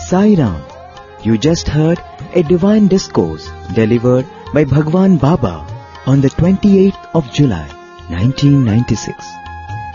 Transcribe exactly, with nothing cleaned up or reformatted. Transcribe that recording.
Sai Ram. You just heard a divine discourse delivered by Bhagwan Baba on the twenty-eighth of July, nineteen ninety-six.